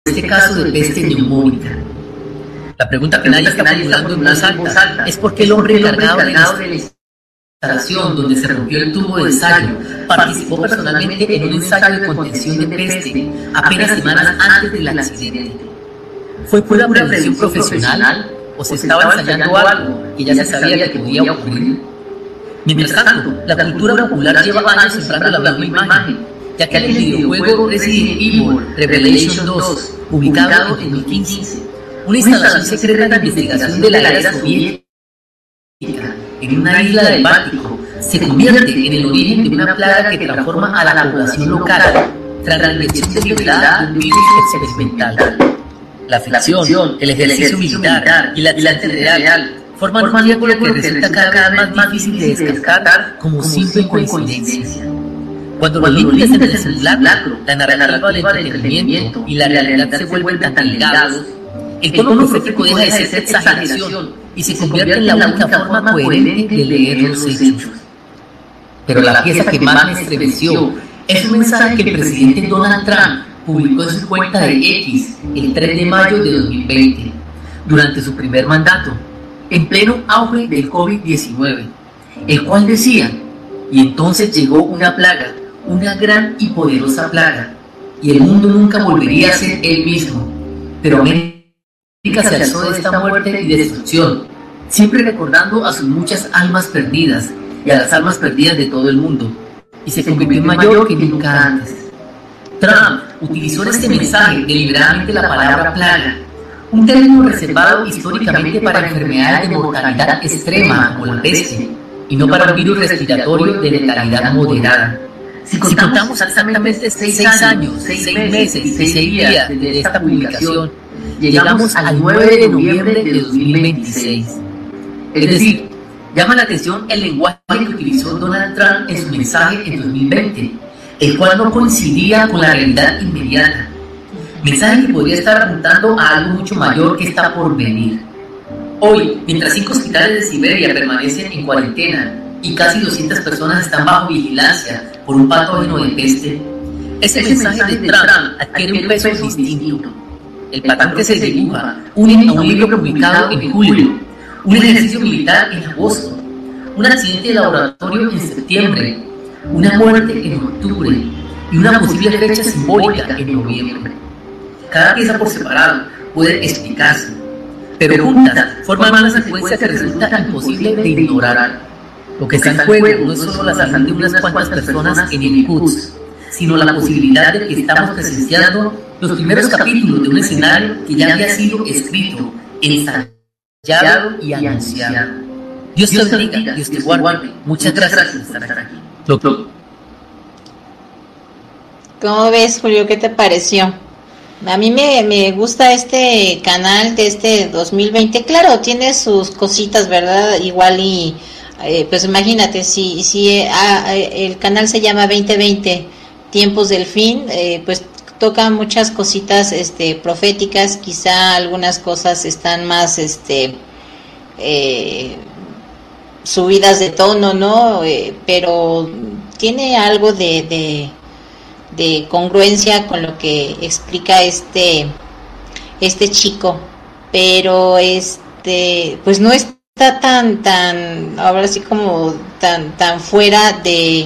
este caso de peste neumónica. La pregunta que nadie está formulando en voz alta es por qué el hombre encargado de la instalación donde se rompió el tubo de ensayo participó personalmente en un ensayo de contención de peste apenas semanas antes del accidente. ¿Fue pura prevención profesional o se estaba ensayando algo que ya se sabía que podía ocurrir? Mientras tanto, la cultura popular lleva años sembrando la misma imagen, ya que el videojuego Resident Evil Revelation 2, publicado en 2015, una instalación secreta de investigación de la era soviética en una isla del Báltico, se convierte en el origen de una plaga que transforma a la población local tras la inyección deliberada de un virus experimental. La ficción, el ejercicio militar y la accidente real forman un triángulo que resulta cada vez más difícil de descartar como simple coincidencia. Cuando los límites entre el simulacro, la narrativa del entretenimiento y la realidad se vuelven tan ligados, el tono profético deja de ser exageración y se convierte en la única forma coherente de leer los hechos. Pero la pieza que más me estremeció es un mensaje que el presidente Donald Trump publicó en su cuenta de X el 3 de mayo de 2020, durante su primer mandato, en pleno auge del COVID-19, el cual decía: y entonces llegó una plaga, una gran y poderosa plaga, y el mundo nunca volvería a ser el mismo, pero América se alzó de esta muerte y destrucción, siempre recordando a sus muchas almas perdidas y a las almas perdidas de todo el mundo, y se convirtió en mayor que nunca antes. Trump utilizó en este mensaje deliberadamente la palabra plaga, un término reservado históricamente para enfermedades de mortalidad extrema como la peste, y no para un virus respiratorio de letalidad moderada. Si contamos exactamente 6 años, 6 meses y 6 días desde esta publicación, llegamos al 9 de noviembre de 2026. Es decir, llama la atención el lenguaje que utilizó Donald Trump en su mensaje en 2020, el cual no coincidía con la realidad inmediata. Mensaje que podría estar apuntando a algo mucho mayor que está por venir. Hoy, mientras 5 hospitales de Siberia permanecen en cuarentena y casi 200 personas están bajo vigilancia por un patógeno de peste, ese mensaje de Trump adquiere un peso distinto. El patrón que se dibuja une a un libro publicado en julio, un ejercicio militar en agosto, un accidente de laboratorio en septiembre, una muerte en octubre y una posible fecha simbólica en noviembre. Cada pieza por separado puede explicarse, pero juntas forman una secuencia que resulta imposible de ignorar. Lo que está en juego no es solo la salud de unas cuantas personas en el Quds, sino la posibilidad de que estamos presenciando los primeros capítulos de un escenario que ya había sido escrito, ensayado y anunciado. Dios te bendiga, Dios te guarde. Muchas gracias por estar aquí. Doctor. ¿Cómo ves, Julio? ¿Qué te pareció? A mí me gusta este canal de este 2020. Claro, tiene sus cositas, ¿verdad? Igual y pues imagínate, si el canal se llama 2020 Tiempos del Fin, pues toca muchas cositas proféticas. Quizá algunas cosas están más subidas de tono, ¿no? Pero tiene algo de congruencia con lo que explica este chico, pero pues no está tan ahora sí como tan fuera de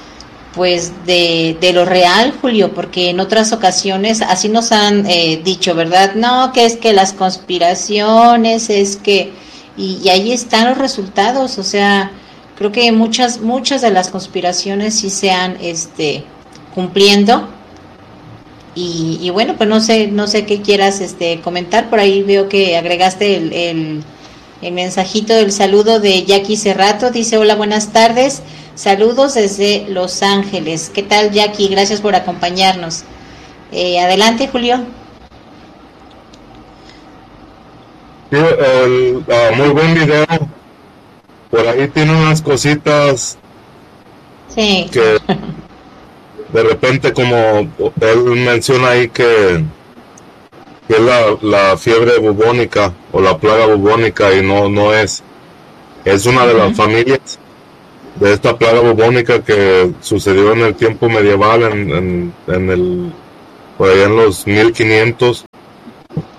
lo real, Julio, porque en otras ocasiones así nos han dicho, ¿verdad? No, que es que las conspiraciones, es que y ahí están los resultados. O sea, creo que muchas de las conspiraciones sí se han cumpliendo. Y bueno, pues no sé qué quieras comentar. Por ahí veo que agregaste el mensajito del saludo de Jackie Cerrato. Dice: hola, buenas tardes, saludos desde Los Ángeles. ¿Qué tal, Jackie? Gracias por acompañarnos. Adelante, Julio. Sí, muy buen video. Por ahí tiene unas cositas, sí, que de repente, como él menciona ahí que es la fiebre bubónica o la plaga bubónica, y no es una de las familias de esta plaga bubónica que sucedió en el tiempo medieval, por allá en los 1500,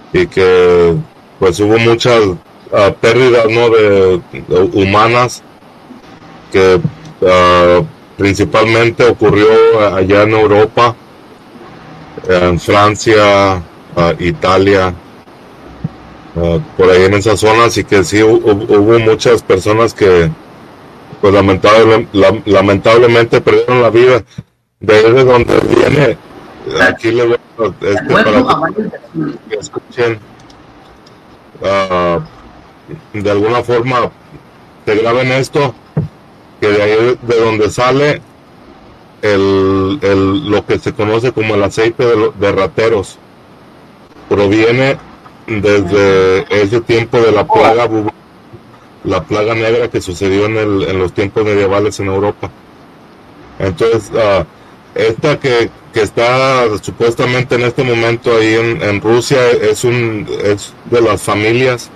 y que pues hubo muchas pérdidas, ¿no?, de humanas, que principalmente ocurrió allá en Europa, en Francia, Italia, por ahí en esas zonas, y que sí hubo muchas personas que pues lamentablemente perdieron la vida. Desde donde viene, aquí le voy para que escuchen, de alguna forma se graben esto, que de ahí de donde sale lo que se conoce como el aceite de rateros, proviene desde ese tiempo de la plaga negra que sucedió en los tiempos medievales en Europa. Entonces, esta que está supuestamente en este momento ahí en Rusia es de las familias,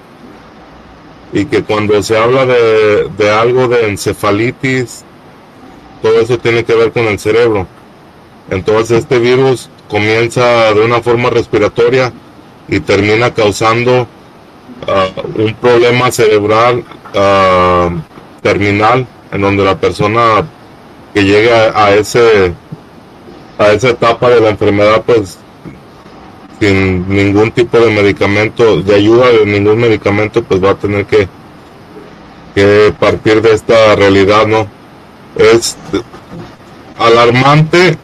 y que cuando se habla de algo de encefalitis, todo eso tiene que ver con el cerebro. Entonces este virus comienza de una forma respiratoria y termina causando un problema cerebral terminal, en donde la persona que llega a esa etapa de la enfermedad, pues sin ningún tipo de medicamento, de ayuda de ningún medicamento, pues va a tener que partir de esta realidad, ¿no? Es alarmante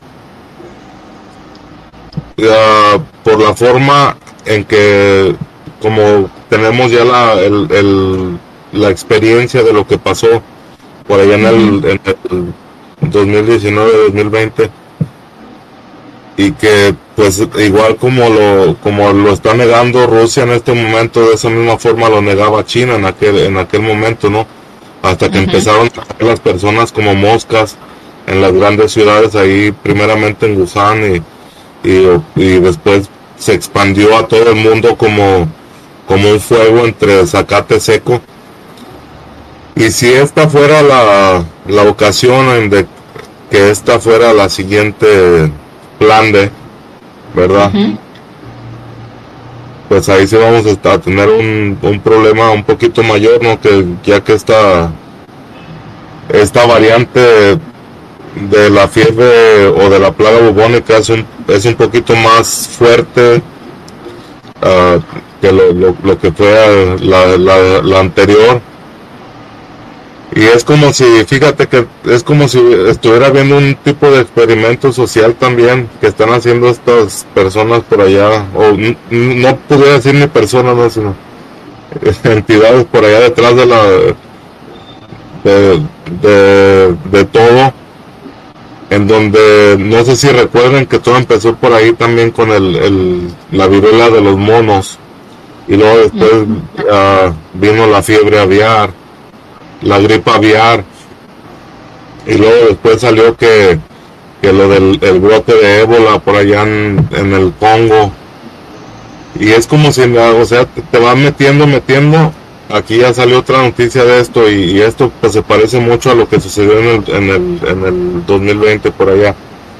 por la forma en que, como tenemos ya la experiencia de lo que pasó por allá en el 2019-2020, y que pues igual como lo está negando Rusia en este momento, de esa misma forma lo negaba China en aquel momento, ¿no? Hasta que empezaron a caer las personas como moscas en las grandes ciudades, ahí primeramente en Wuhan, y después se expandió a todo el mundo como un fuego entre zacate seco. Y si esta fuera la ocasión de que esta fuera la siguiente plan de, ¿verdad? Pues ahí sí vamos a tener un problema un poquito mayor, ¿no? Que ya que esta variante de la fiebre o de la plaga bubónica es un poquito más fuerte que lo que fue la anterior. Y es como si, fíjate que es como si estuviera viendo un tipo de experimento social también que están haciendo estas personas por allá, o no pudiera decir ni personas, no, sino entidades por allá detrás de todo, en donde no sé si recuerden que todo empezó por ahí también con la viruela de los monos, y luego después vino la fiebre aviar, la gripe aviar, y luego después salió que lo del brote de ébola por allá en el Congo, y es como si, o sea, te van metiendo, aquí ya salió otra noticia de esto, y esto pues se parece mucho a lo que sucedió en el 2020 por allá.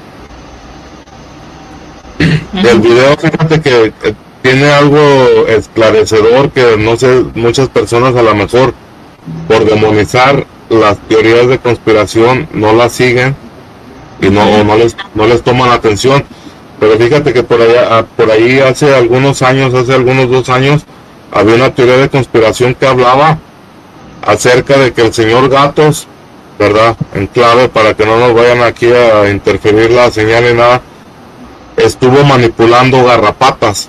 El video, fíjate que tiene algo esclarecedor que no sé, muchas personas a lo mejor por demonizar las teorías de conspiración no las siguen y no les toman atención, pero fíjate que por ahí hace algunos 2 años, había una teoría de conspiración que hablaba acerca de que el señor Gatos, ¿verdad?, en clave para que no nos vayan aquí a interferir la señal ni nada, estuvo manipulando garrapatas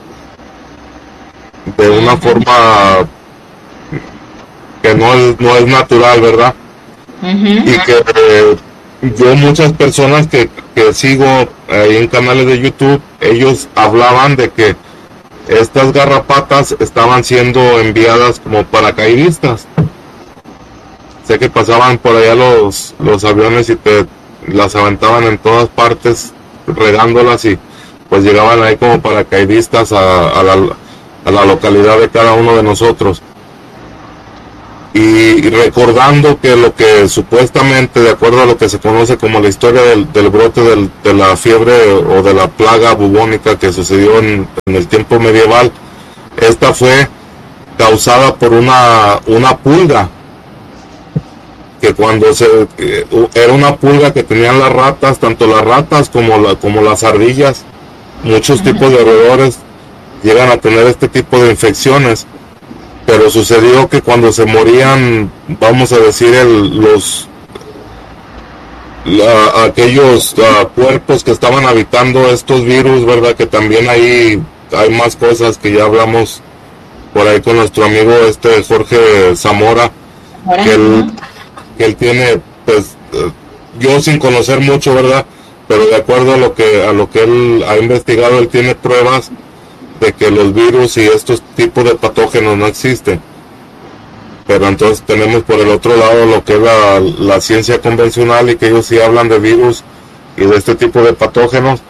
de una forma que no es natural, ¿verdad? Y que yo, muchas personas que sigo ahí en canales de YouTube, ellos hablaban de que estas garrapatas estaban siendo enviadas como paracaidistas. Sé que pasaban por allá los aviones y las aventaban en todas partes, regándolas, y pues llegaban ahí como paracaidistas a la localidad de cada uno de nosotros. y recordando que lo que supuestamente, de acuerdo a lo que se conoce como la historia del brote de la fiebre o de la plaga bubónica que sucedió en el tiempo medieval, esta fue causada por una pulga, que era una pulga que tenían las ratas, tanto las ratas como las ardillas, muchos tipos de roedores llegan a tener este tipo de infecciones. Pero sucedió que cuando se morían, vamos a decir, aquellos cuerpos que estaban habitando estos virus, ¿verdad? Que también ahí hay más cosas que ya hablamos por ahí con nuestro amigo Jorge Zamora, que él tiene, pues, yo sin conocer mucho, ¿verdad? Pero de acuerdo a lo que él ha investigado, él tiene pruebas de que los virus y estos tipos de patógenos no existen. Pero entonces tenemos por el otro lado lo que es la ciencia convencional, y que ellos sí hablan de virus y de este tipo de patógenos.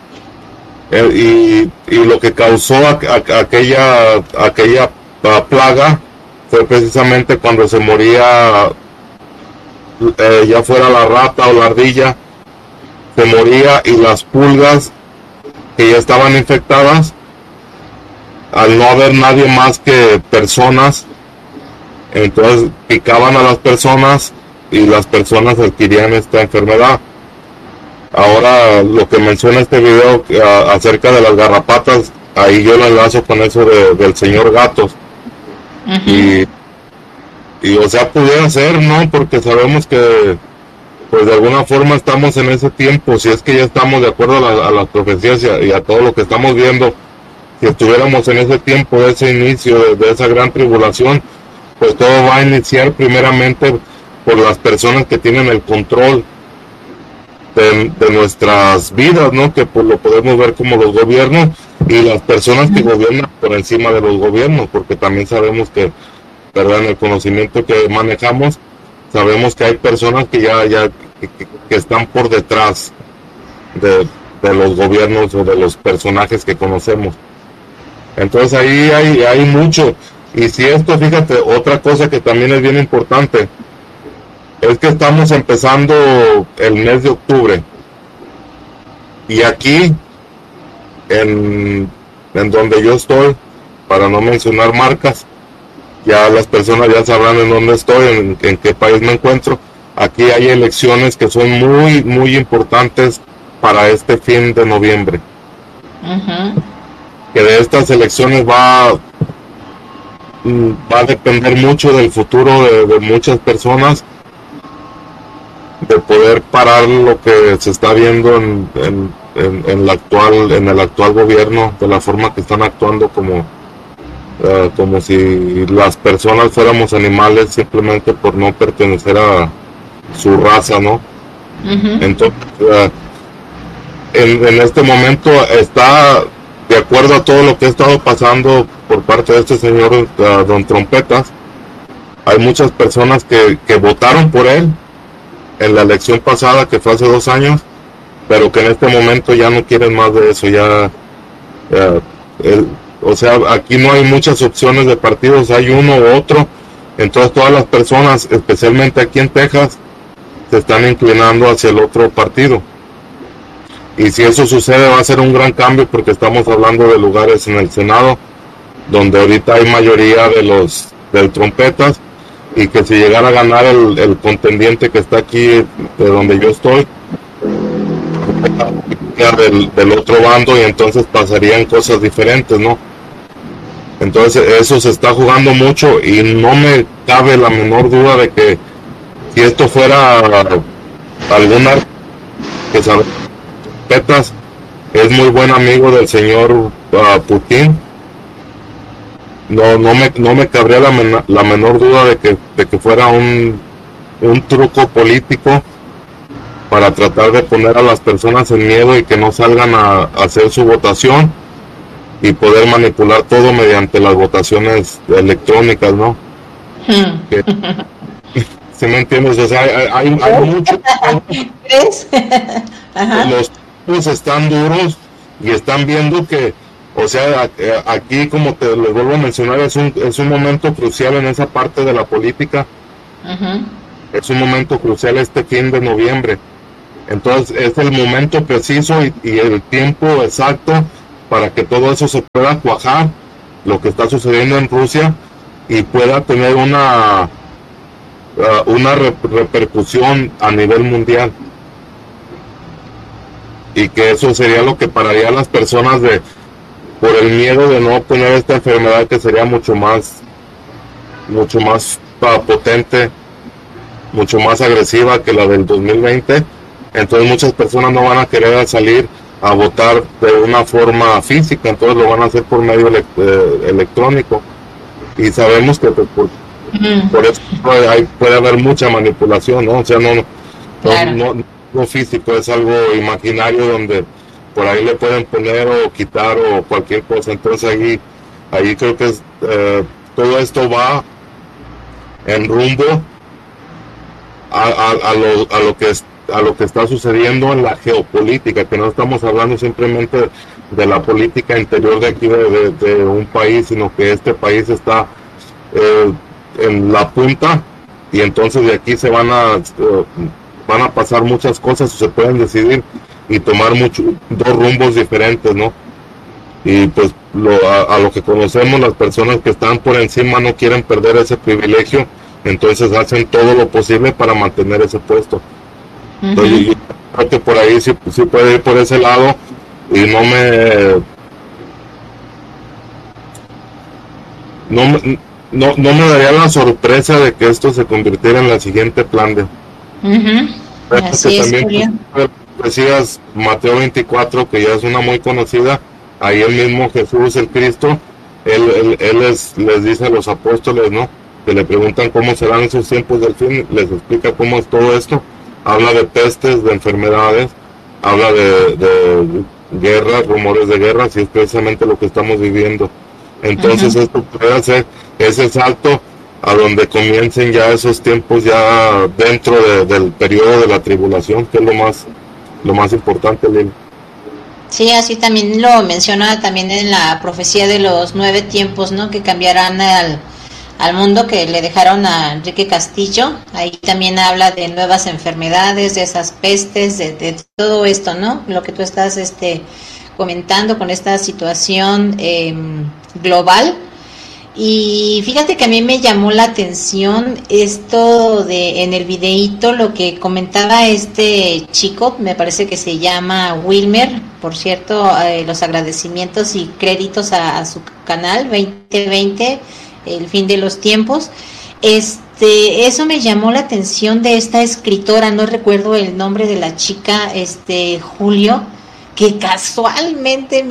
Y lo que causó aquella plaga fue precisamente cuando se moría, ya fuera la rata o la ardilla, se moría, y las pulgas que ya estaban infectadas, al no haber nadie más que personas, entonces picaban a las personas y las personas adquirían esta enfermedad. Ahora, lo que menciona este video acerca de las garrapatas, ahí yo lo enlazo con eso del señor Gatos. Y o sea, pudiera ser, ¿no? Porque sabemos que, pues, de alguna forma estamos en ese tiempo, si es que ya estamos de acuerdo a las profecías y a todo lo que estamos viendo. Si estuviéramos en ese tiempo, de ese inicio, de esa gran tribulación, pues todo va a iniciar primeramente por las personas que tienen el control de nuestras vidas, ¿no? Que pues lo podemos ver como los gobiernos, y las personas que gobiernan por encima de los gobiernos, porque también sabemos que, ¿verdad? En el conocimiento que manejamos, sabemos que hay personas que que están por detrás de los gobiernos o de los personajes que conocemos. Entonces ahí hay mucho. Y si esto, fíjate, otra cosa que también es bien importante, es que estamos empezando el mes de octubre, y aquí en donde yo estoy, para no mencionar marcas, ya las personas ya sabrán en dónde estoy, en qué país me encuentro. Aquí hay elecciones que son muy, muy importantes para este fin de noviembre. Que de estas elecciones va a depender mucho del futuro de muchas personas, de poder parar lo que se está viendo en el actual gobierno, de la forma que están actuando, como si las personas fuéramos animales simplemente por no pertenecer a su raza, ¿no? Entonces, en este momento está, de acuerdo a todo lo que ha estado pasando por parte de este señor Don Trompetas, hay muchas personas que votaron por él en la elección pasada, que fue hace 2 años, pero que en este momento ya no quieren más de eso. O sea, aquí no hay muchas opciones de partidos, hay uno u otro. Entonces todas las personas, especialmente aquí en Texas, se están inclinando hacia el otro partido. Y si eso sucede, va a ser un gran cambio, porque estamos hablando de lugares en el Senado donde ahorita hay mayoría del Trompetas, y que si llegara a ganar el contendiente que está aquí de donde yo estoy, del otro bando, y entonces pasarían cosas diferentes, ¿no? Entonces eso se está jugando mucho, y no me cabe la menor duda de que si esto fuera alguna, que sabe, Petras es muy buen amigo del señor Putin, no me cabría la menor duda de que fuera un truco político para tratar de poner a las personas en miedo y que no salgan a hacer su votación, y poder manipular todo mediante las votaciones electrónicas, ¿no? ¿Sí me entiendes? O sea, hay mucho. ¿Crees? Los tipos están duros y están viendo que O sea, aquí, como les vuelvo a mencionar, es un momento crucial en esa parte de la política. Uh-huh. Es un momento crucial este fin de noviembre. Entonces es el momento preciso y el tiempo exacto para que todo eso se pueda cuajar, lo que está sucediendo en Rusia, y pueda tener una repercusión a nivel mundial. Y que eso sería lo que pararía a las personas por el miedo de no tener esta enfermedad, que sería mucho más potente, mucho más agresiva que la del 2020. Entonces muchas personas no van a querer salir a votar de una forma física, entonces lo van a hacer por medio electrónico, y sabemos que por eso puede haber mucha manipulación, ¿no? O sea, no físico, es algo imaginario donde por ahí le pueden poner o quitar o cualquier cosa. Entonces ahí creo que todo esto va en rumbo a lo que está sucediendo en la geopolítica, que no estamos hablando simplemente de la política interior de aquí de un país, sino que este país está en la punta, y entonces de aquí se van a pasar muchas cosas, se pueden decidir y tomar dos rumbos diferentes, ¿no? Y pues a lo que conocemos, las personas que están por encima no quieren perder ese privilegio, entonces hacen todo lo posible para mantener ese puesto. Uh-huh. Entonces, yo creo que por ahí sí puede ir por ese lado, y no me daría la sorpresa de que esto se convirtiera en la siguiente plan de... Uh-huh. Así es, también decías Mateo 24, que ya es una muy conocida. Ahí el mismo Jesús, el Cristo, él les dice a los apóstoles, ¿no?, que le preguntan cómo serán esos tiempos del fin, les explica cómo es todo esto. Habla de pestes, de enfermedades, habla de guerras, rumores de guerras, y es precisamente lo que estamos viviendo. Entonces uh-huh. Esto puede hacer ese salto a donde comiencen ya esos tiempos ya dentro del periodo de la tribulación, que es lo más importante, Lili. Sí, así también lo menciona también en la profecía de los 9 tiempos, ¿no?, que cambiarán al mundo, que le dejaron a Enrique Castillo. Ahí también habla de nuevas enfermedades, de esas pestes, de todo esto, ¿no?, lo que tú estás comentando con esta situación global. Y fíjate que a mí me llamó la atención esto en el videíto, lo que comentaba este chico, me parece que se llama Wilmer, por cierto, los agradecimientos y créditos a su canal 2020, el fin de los tiempos. Eso me llamó la atención de esta escritora, no recuerdo el nombre de la chica, Julio, que casualmente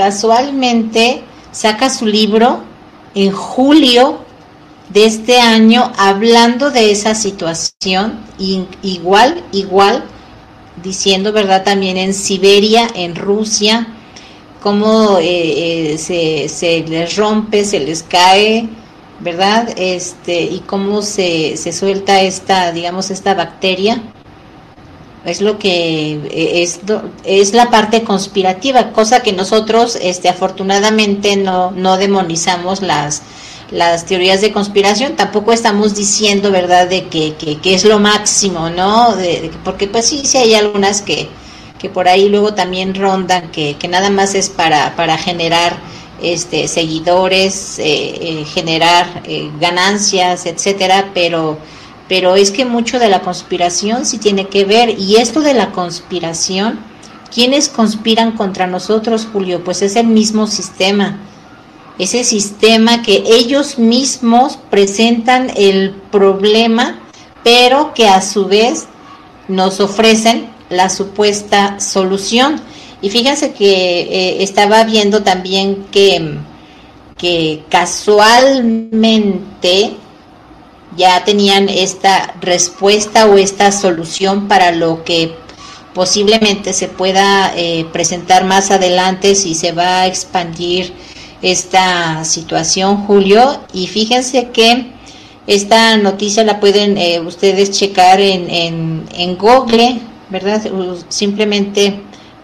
saca su libro en julio de este año, hablando de esa situación, igual, diciendo, ¿verdad?, también en Siberia, en Rusia, cómo se les rompe, se les cae, ¿verdad?, y cómo se suelta esta bacteria. Es lo que es la parte conspirativa, cosa que nosotros afortunadamente no demonizamos las teorías de conspiración. Tampoco estamos diciendo, ¿verdad?, de que es lo máximo, ¿no? Porque pues sí hay algunas que por ahí luego también rondan, que nada más es para generar seguidores, generar ganancias, etcétera, pero es que mucho de la conspiración sí tiene que ver. Y esto de la conspiración, ¿quiénes conspiran contra nosotros, Julio? Pues es el mismo sistema, ese sistema que ellos mismos presentan el problema, pero que a su vez nos ofrecen la supuesta solución. Y fíjense que estaba viendo también que casualmente ya tenían esta respuesta o esta solución para lo que posiblemente se pueda presentar más adelante si se va a expandir esta situación, Julio. Y fíjense que esta noticia la pueden ustedes checar en Google, ¿verdad? Simplemente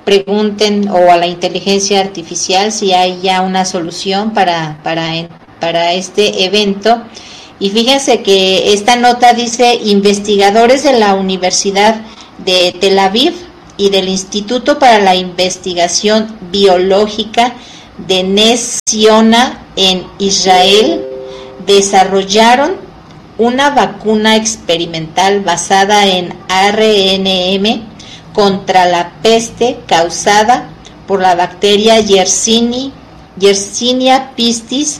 pregunten o a la inteligencia artificial si hay ya una solución para este evento. Y fíjense que esta nota dice: investigadores de la Universidad de Tel Aviv y del Instituto para la Investigación Biológica de Nes Ziona en Israel desarrollaron una vacuna experimental basada en ARNM contra la peste causada por la bacteria Yersinia pestis,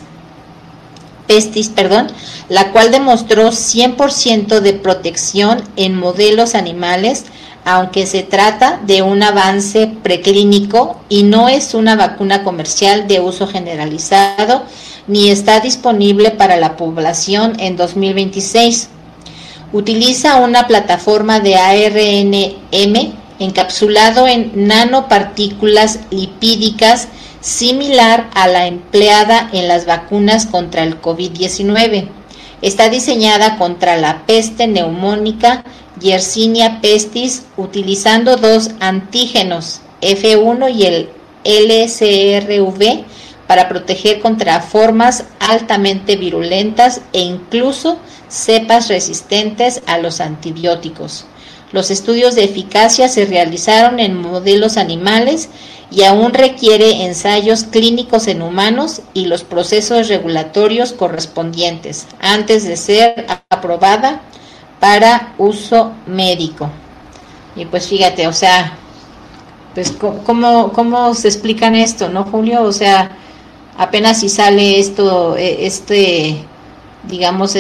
la cual demostró 100% de protección en modelos animales, aunque se trata de un avance preclínico y no es una vacuna comercial de uso generalizado, ni está disponible para la población en 2026. Utiliza una plataforma de ARNM encapsulado en nanopartículas lipídicas similar a la empleada en las vacunas contra el COVID-19. Está diseñada contra la peste neumónica Yersinia pestis, utilizando dos antígenos, F1 y el LSRV, para proteger contra formas altamente virulentas e incluso cepas resistentes a los antibióticos. Los estudios de eficacia se realizaron en modelos animales y aún requiere ensayos clínicos en humanos y los procesos regulatorios correspondientes antes de ser aprobada para uso médico. Y pues fíjate, o sea, pues ¿cómo se explican esto, no, Julio? O sea, apenas si sale esto, digamos,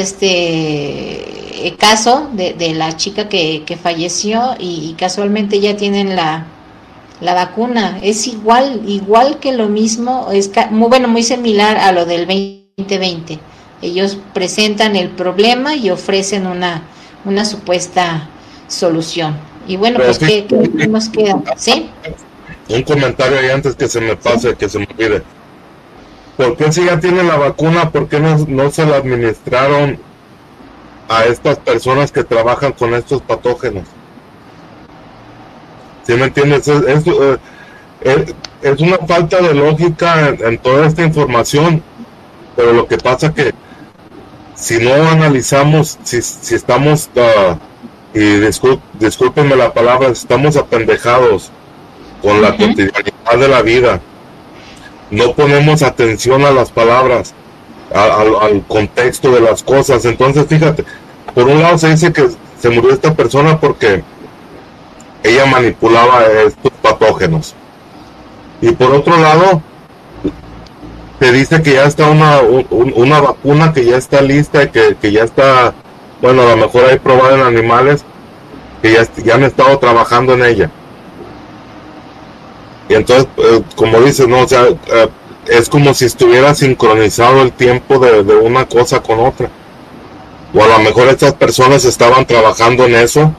caso de la chica que falleció y casualmente ya tienen la vacuna. Es igual que lo mismo, es muy similar a lo del 2020. Ellos presentan el problema y ofrecen una supuesta solución. Y bueno, pues ¿qué nos queda? ¿Sí? Un comentario ahí antes que se me pase, ¿sí? Que se me olvide. ¿Por qué si ya tienen la vacuna, por qué no se la administraron a estas personas que trabajan con estos patógenos? ¿Sí me entiendes? Es una falta de lógica en toda esta información, pero lo que pasa que si no analizamos, si estamos, y discúlpenme la palabra, estamos apendejados con la cotidianidad de la vida, no ponemos atención a las palabras, al contexto de las cosas. Entonces fíjate, por un lado se dice que se murió esta persona porque ella manipulaba estos patógenos, y por otro lado se dice que ya está una vacuna que ya está lista, que ya está, bueno, a lo mejor hay probada en animales, que ya han estado trabajando en ella. Y entonces, como dices, no, o sea, es como si estuviera sincronizado el tiempo de una cosa con otra. O a lo mejor estas personas estaban trabajando en eso,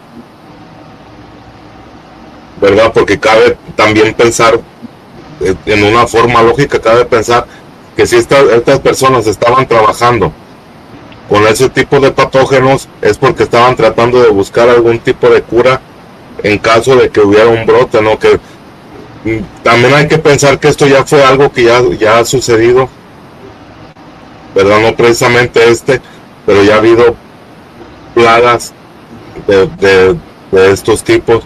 ¿verdad? Porque cabe también pensar, en una forma lógica, cabe pensar que si estas personas estaban trabajando con ese tipo de patógenos, es porque estaban tratando de buscar algún tipo de cura en caso de que hubiera un brote, ¿no? Que también hay que pensar que esto ya fue algo que ya ha sucedido, ¿verdad? No precisamente pero ya ha habido plagas de estos tipos.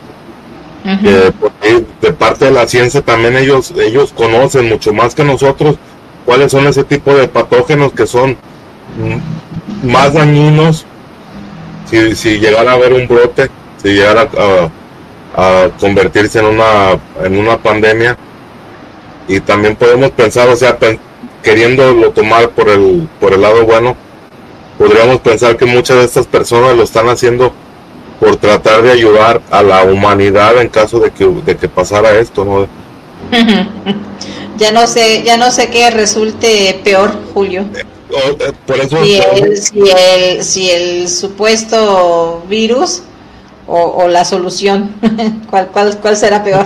De parte de la ciencia también ellos conocen mucho más que nosotros cuáles son ese tipo de patógenos que son más dañinos si llegara a haber un brote, si llegara a convertirse en una pandemia. Y también podemos pensar, o sea, queriéndolo tomar por el lado bueno, podríamos pensar que muchas de estas personas lo están haciendo por tratar de ayudar a la humanidad en caso de que pasara esto, ¿no? Ya no sé qué resulte peor, Julio. Por eso si el supuesto virus o la solución, ¿cuál será peor?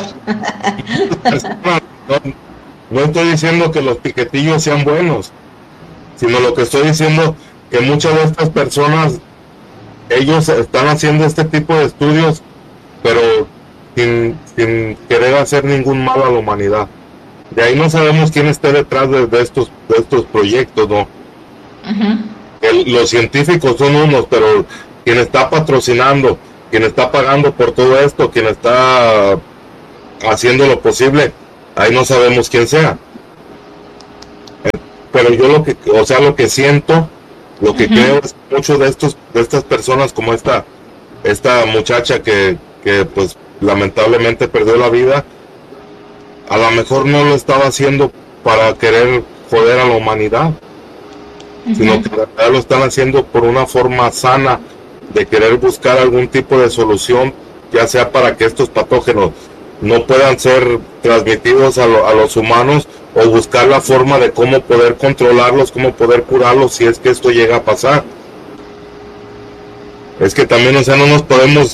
No estoy diciendo que los piquetillos sean buenos, sino lo que estoy diciendo que muchas de estas personas, ellos están haciendo este tipo de estudios, pero sin querer hacer ningún mal a la humanidad. De ahí no sabemos quién esté detrás de estos proyectos, ¿no? Uh-huh. Los científicos son unos, pero quien está patrocinando, quien está pagando por todo esto, quien está haciendo lo posible, ahí no sabemos quién sea. Pero yo lo que siento, lo que uh-huh. creo es que muchos de estas personas, como esta muchacha que pues lamentablemente perdió la vida, a lo mejor no lo estaba haciendo para querer joder a la humanidad, uh-huh. sino que lo están haciendo por una forma sana de querer buscar algún tipo de solución, ya sea para que estos patógenos no puedan ser transmitidos a los humanos, o buscar la forma de cómo poder controlarlos, cómo poder curarlos si es que esto llega a pasar. Es que también, o sea, no nos podemos,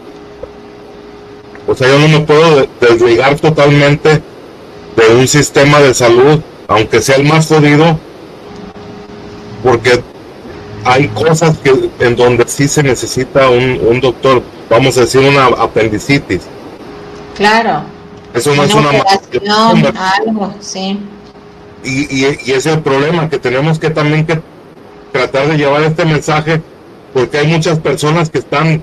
o sea, yo no me puedo desligar totalmente de un sistema de salud, aunque sea el más jodido, porque hay cosas en donde sí se necesita un doctor, vamos a decir una apendicitis. Claro. Eso no es una algo, sí. Y ese es el problema, que tenemos que también que tratar de llevar este mensaje, porque hay muchas personas que están,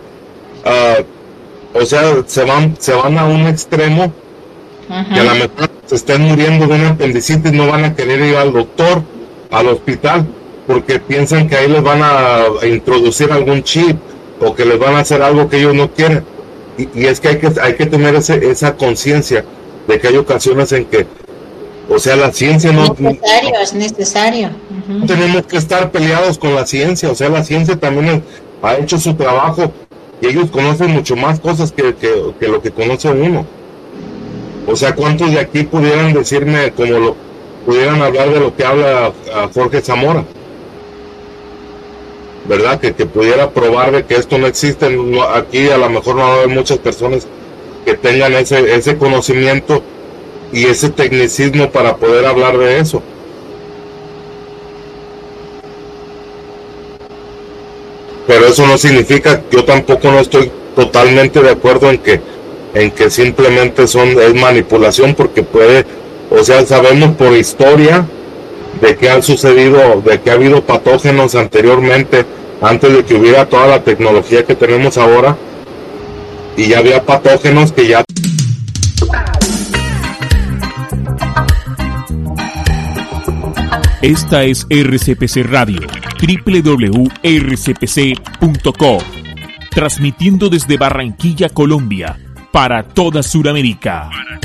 o sea, se van a un extremo, uh-huh. que a lo mejor se estén muriendo de una apendicitis, no van a querer ir al doctor, al hospital, porque piensan que ahí les van a introducir algún chip, o que les van a hacer algo que ellos no quieren. Y es que hay que tener esa conciencia de que hay ocasiones en que, o sea, la ciencia no... Es necesario. Uh-huh. No tenemos que estar peleados con la ciencia, o sea, la ciencia también ha hecho su trabajo, y ellos conocen mucho más cosas que lo que conoce uno. O sea, ¿cuántos de aquí pudieran decirme, pudieran hablar de lo que habla a Jorge Zamora? ¿Verdad? Que pudiera probar de que esto no existe. Aquí a lo mejor no va a haber muchas personas que tengan ese conocimiento y ese tecnicismo para poder hablar de eso. Pero eso no significa, yo tampoco no estoy totalmente de acuerdo en que simplemente es manipulación, porque puede, o sea, sabemos por historia de que han sucedido, de que ha habido patógenos anteriormente, antes de que hubiera toda la tecnología que tenemos ahora, y ya había patógenos que ya... Esta es RCPC Radio, www.rcpc.co, transmitiendo desde Barranquilla, Colombia, para toda Sudamérica.